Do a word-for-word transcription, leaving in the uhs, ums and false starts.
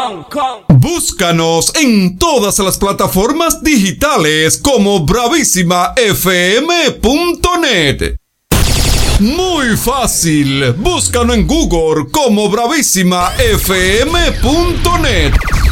con, con. Búscanos en todas las plataformas digitales como bravísima f m punto net. Muy fácil, búscanos en Google como bravísima f m punto net.